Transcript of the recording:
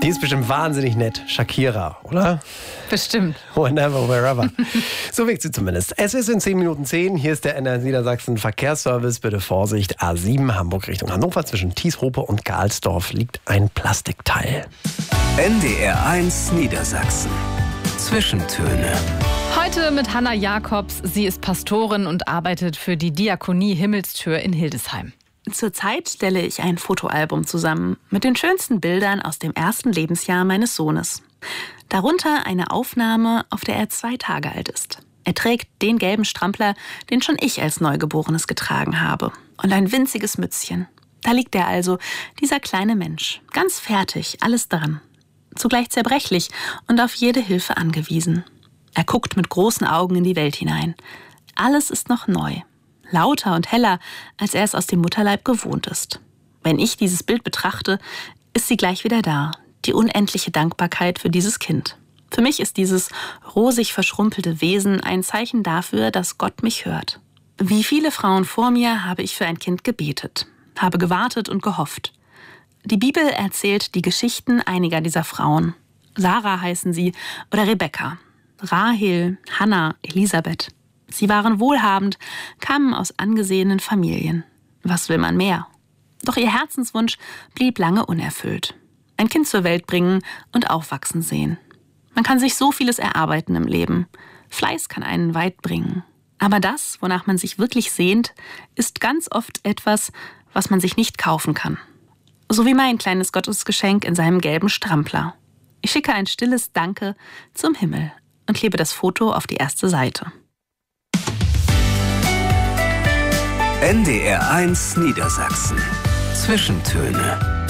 Die ist bestimmt wahnsinnig nett. Shakira, oder? Bestimmt. Whenever, wherever. So wirkt sie zumindest. Es ist in 10 Minuten 10. Hier ist der NDR Niedersachsen Verkehrsservice. Bitte Vorsicht. A7 Hamburg Richtung Hannover. Zwischen Thieshope und Galsdorf liegt ein Plastikteil. NDR1 Niedersachsen. Zwischentöne. Heute mit Hanna Jakobs. Sie ist Pastorin und arbeitet für die Diakonie Himmelstür in Hildesheim. Zurzeit stelle ich ein Fotoalbum zusammen mit den schönsten Bildern aus dem ersten Lebensjahr meines Sohnes. Darunter eine Aufnahme, auf der er 2 Tage alt ist. Er trägt den gelben Strampler, den schon ich als Neugeborenes getragen habe. Und ein winziges Mützchen. Da liegt er also, dieser kleine Mensch. Ganz fertig, alles dran. Zugleich zerbrechlich und auf jede Hilfe angewiesen. Er guckt mit großen Augen in die Welt hinein. Alles ist noch neu. Lauter und heller, als er es aus dem Mutterleib gewohnt ist. Wenn ich dieses Bild betrachte, ist sie gleich wieder da. Die unendliche Dankbarkeit für dieses Kind. Für mich ist dieses rosig verschrumpelte Wesen ein Zeichen dafür, dass Gott mich hört. Wie viele Frauen vor mir habe ich für ein Kind gebetet, habe gewartet und gehofft. Die Bibel erzählt die Geschichten einiger dieser Frauen. Sarah heißen sie oder Rebekka, Rahel, Hannah, Elisabeth. Sie waren wohlhabend, kamen aus angesehenen Familien. Was will man mehr? Doch ihr Herzenswunsch blieb lange unerfüllt. Ein Kind zur Welt bringen und aufwachsen sehen. Man kann sich so vieles erarbeiten im Leben. Fleiß kann einen weit bringen. Aber das, wonach man sich wirklich sehnt, ist ganz oft etwas, was man sich nicht kaufen kann. So wie mein kleines Gottesgeschenk in seinem gelben Strampler. Ich schicke ein stilles Danke zum Himmel und klebe das Foto auf die erste Seite. NDR1 Niedersachsen. Zwischentöne.